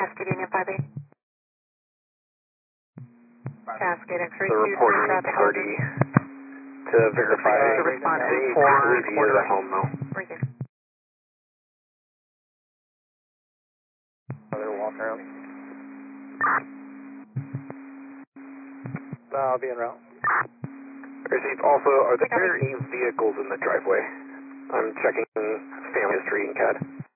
Cascade Union 58. Cascade X-ray The 2, reporting traffic party to verify the responder they for believe he is at home though. right there. Another walk around. I'll be en route. Received. Also, are there any vehicles in the driveway? I'm checking family history in CAD.